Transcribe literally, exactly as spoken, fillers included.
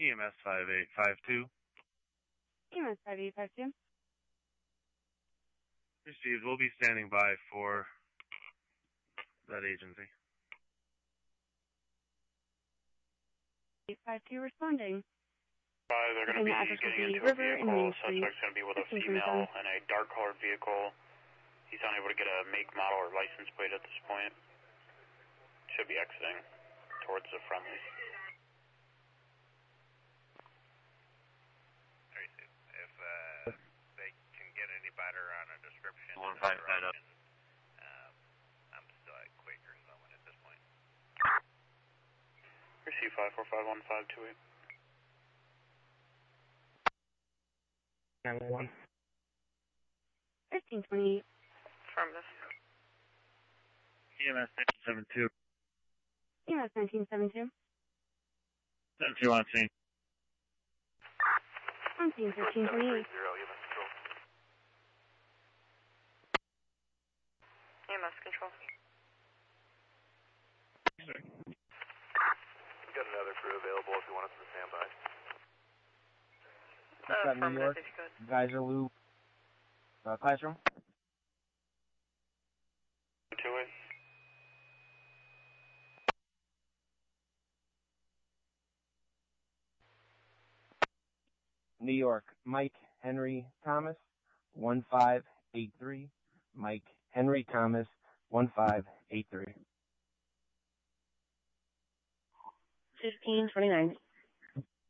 E M S five eight five two. E M S five eight five two. Received. We'll be standing by for that agency. eight five two responding. Uh, they're going to be getting into a vehicle. Suspect's going to be with a female in a dark-colored vehicle. He's unable to get a make, model, or license plate at this point. Should be exiting towards the friendlies. If uh, they can get any better on a description, One five five up. Um, I'm still at Quaker Zone at this point. Receive five four five one five two eight. nine one one. fifteen twenty-eight. Affirmative. E M S nineteen seventy-two. E M S nineteen seventy-two. seven two on scene. On scene fifteen twenty-eight. E M S control. Sir. We've got another crew available if you want us to stand by. Uh, New York, Geyser Loop, uh, classroom. Two eight. New York, Mike Henry Thomas, one five eight three. Mike Henry Thomas, one five eight three. fifteen twenty-nine.